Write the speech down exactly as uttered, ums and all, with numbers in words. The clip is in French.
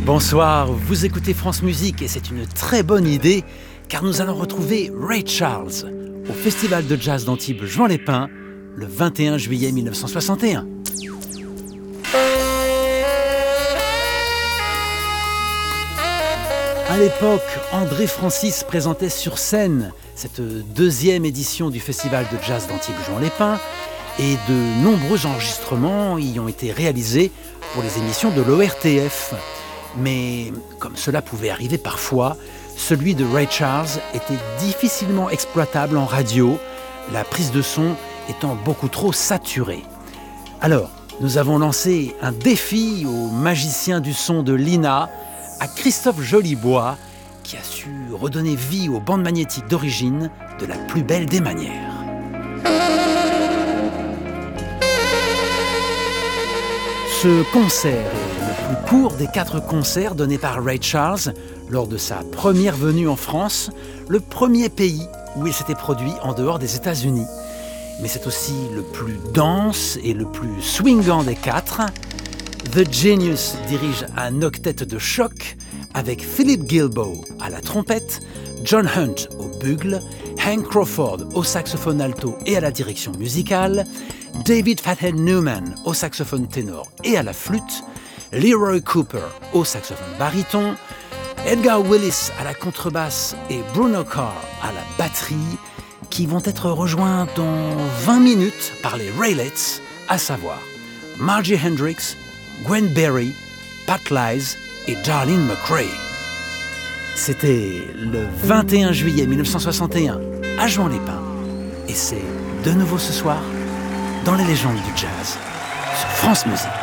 Bonsoir, vous écoutez France Musique et c'est une très bonne idée car nous allons retrouver Ray Charles au Festival de Jazz d'Antibes-Juan-les-Pins le vingt et un juillet mille neuf cent soixante et un. À l'époque, André Francis présentait sur scène cette deuxième édition du Festival de Jazz d'Antibes-Juan-les-Pins et de nombreux enregistrements y ont été réalisés pour les émissions de l'O R T F. Mais comme cela pouvait arriver parfois, celui de Ray Charles était difficilement exploitable en radio, la prise de son étant beaucoup trop saturée. Alors, nous avons lancé un défi au magicien du son de l'I N A, à Christophe Jolibois, qui a su redonner vie aux bandes magnétiques d'origine de la plus belle des manières. Ce concert est le plus court des quatre concerts donnés par Ray Charles lors de sa première venue en France, le premier pays où il s'était produit en dehors des États-Unis. Mais c'est aussi le plus dense et le plus swingant des quatre. The Genius dirige un octet de choc avec Philip Gilboe à la trompette, John Hunt au bugle, Hank Crawford au saxophone alto et à la direction musicale, David Fathead Newman au saxophone ténor et à la flûte, Leroy Cooper au saxophone baryton, Edgar Willis à la contrebasse et Bruno Carr à la batterie, qui vont être rejoints dans vingt minutes par les Raelettes, à savoir Margie Hendrix, Gwen Berry, Pat Lyles et Darlene McRae. C'était le vingt et un juillet mille neuf cent soixante et un à Juan-les-Pins et c'est de nouveau ce soir dans les légendes du jazz sur France Musique.